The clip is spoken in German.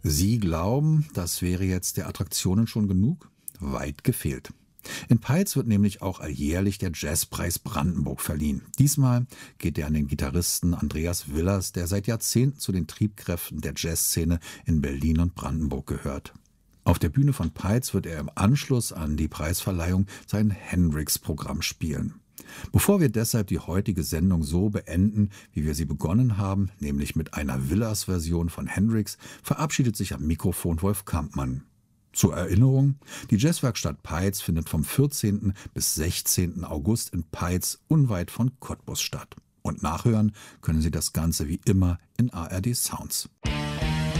Sie glauben, das wäre jetzt der Attraktionen schon genug? Weit gefehlt. In Peitz wird nämlich auch alljährlich der Jazzpreis Brandenburg verliehen. Diesmal geht er an den Gitarristen Andreas Willers, der seit Jahrzehnten zu den Triebkräften der Jazzszene in Berlin und Brandenburg gehört. Auf der Bühne von Peitz wird er im Anschluss an die Preisverleihung sein Hendrix-Programm spielen. Bevor wir deshalb die heutige Sendung so beenden, wie wir sie begonnen haben, nämlich mit einer Willers-Version von Hendrix, verabschiedet sich am Mikrofon Wolf Kampmann. Zur Erinnerung, die Jazzwerkstatt Peitz findet vom 14. bis 16. August in Peitz unweit von Cottbus statt. Und nachhören können Sie das Ganze wie immer in ARD Sounds.